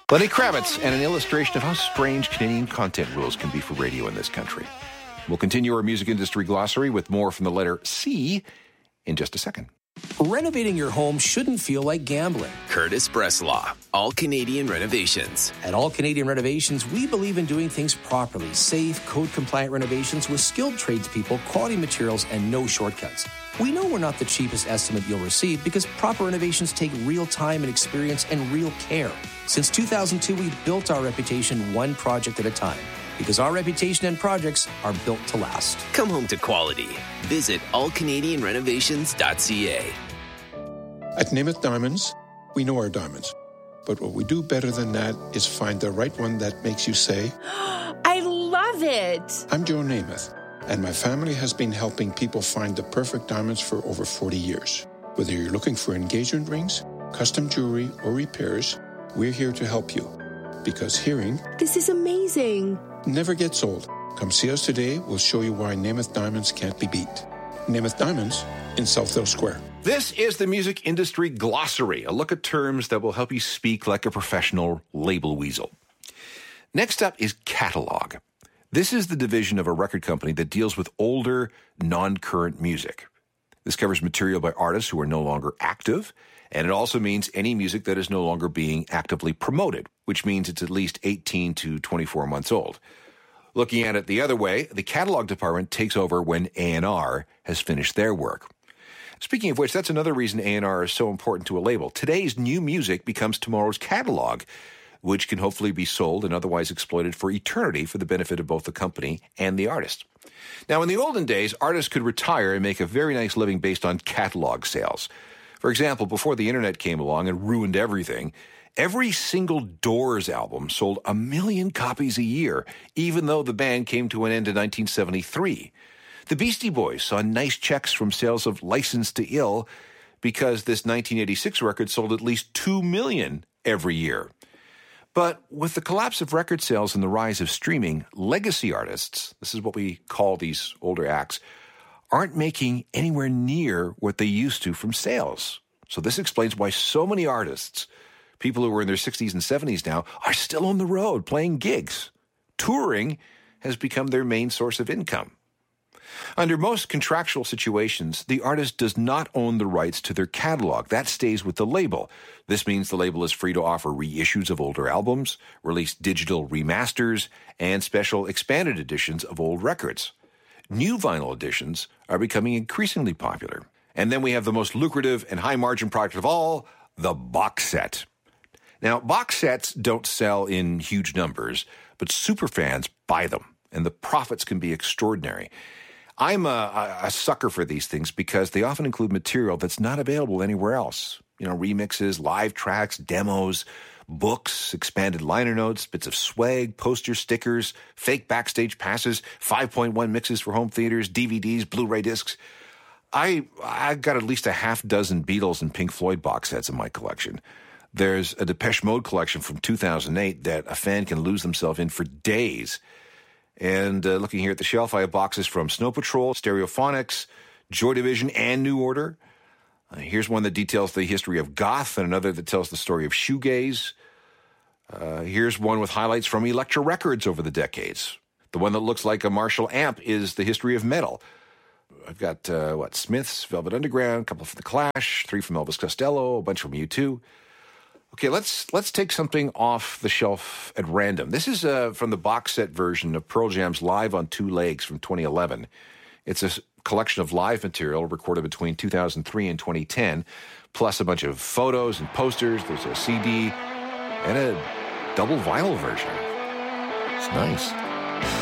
Lenny Kravitz and an illustration of how strange Canadian content rules can be for radio in this country. We'll continue our music industry glossary with more from the letter C in just a second. Renovating your home shouldn't feel like gambling. Curtis Breslaw, All Canadian Renovations. At All Canadian Renovations, we believe in doing things properly. Safe, code-compliant renovations with skilled tradespeople, quality materials, and no shortcuts. We know we're not the cheapest estimate you'll receive because proper renovations take real time and experience and real care. Since 2002, we've built our reputation one project at a time because our reputation and projects are built to last. Come home to quality. Visit allcanadianrenovations.ca. At Namath Diamonds, we know our diamonds. But what we do better than that is find the right one that makes you say, I love it. I'm Joe Namath, and my family has been helping people find the perfect diamonds for over 40 years. Whether you're looking for engagement rings, custom jewelry, or repairs, we're here to help you. Because hearing, this is amazing, never gets old. Come see us today. We'll show you why Namath Diamonds can't be beat. Namath Diamonds in Southdale Square. This is the Music Industry Glossary, a look at terms that will help you speak like a professional label weasel. Next up is catalog. This is the division of a record company that deals with older, non-current music. This covers material by artists who are no longer active, and it also means any music that is no longer being actively promoted, which means it's at least 18 to 24 months old. Looking at it the other way, the catalog department takes over when A&R has finished their work. Speaking of which, that's another reason A&R is so important to a label. Today's new music becomes tomorrow's catalog, which can hopefully be sold and otherwise exploited for eternity for the benefit of both the company and the artist. Now, in the olden days, artists could retire and make a very nice living based on catalog sales. For example, before the internet came along and ruined everything, every single Doors album sold 1 million copies a year, even though the band came to an end in 1973. The Beastie Boys saw nice checks from sales of License to Ill because this 1986 record sold at least 2 million every year. But with the collapse of record sales and the rise of streaming, legacy artists, this is what we call these older acts, aren't making anywhere near what they used to from sales. So this explains why so many artists, people who are in their 60s and 70s now, are still on the road playing gigs. Touring has become their main source of income. Under most contractual situations, the artist does not own the rights to their catalog. That stays with the label. This means the label is free to offer reissues of older albums, release digital remasters, and special expanded editions of old records. New vinyl editions are becoming increasingly popular. And then we have the most lucrative and high-margin product of all, the box set. Now, box sets don't sell in huge numbers, but superfans buy them, and the profits can be extraordinary. I'm a sucker for these things because they often include material that's not available anywhere else. You know, remixes, live tracks, demos, books, expanded liner notes, bits of swag, posters, stickers, fake backstage passes, 5.1 mixes for home theaters, DVDs, Blu-ray discs. I got at least a half dozen Beatles and Pink Floyd box sets in my collection. There's a Depeche Mode collection from 2008 that a fan can lose themselves in for days. And looking here at the shelf, I have boxes from Snow Patrol, Stereophonics, Joy Division, and New Order. Here's one that details the history of goth, and another that tells the story of shoegaze. Here's one with highlights from Elektra Records over the decades. The one that looks like a Marshall amp is the history of metal. I've got, Smiths, Velvet Underground, a couple from The Clash, 3 from Elvis Costello, a bunch from U2. Okay, let's take something off the shelf at random. This is from the box set version of Pearl Jam's Live on Two Legs from 2011. It's a collection of live material recorded between 2003 and 2010, plus a bunch of photos and posters. There's a CD and a double vinyl version. It's nice.